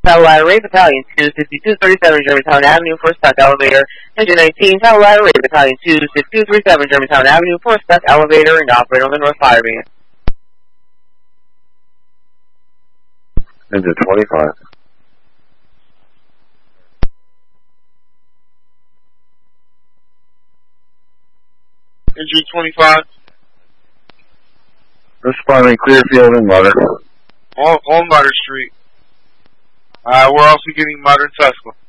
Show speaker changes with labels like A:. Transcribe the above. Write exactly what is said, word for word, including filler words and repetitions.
A: Colorado Ray Battalion two sixty-two thirty-seven Germantown Avenue for stuck elevator. Engine nineteen, Colorado Ray Battalion two sixty-two thirty-seven Germantown Avenue for stuck elevator and operator on the North Fire Van.
B: Engine twenty-five.
C: Engine twenty-five.
B: Responding Clearfield and Mutter.
C: On, on Mutter Street. Uh, we're also getting Mutter and Tuscaloosa.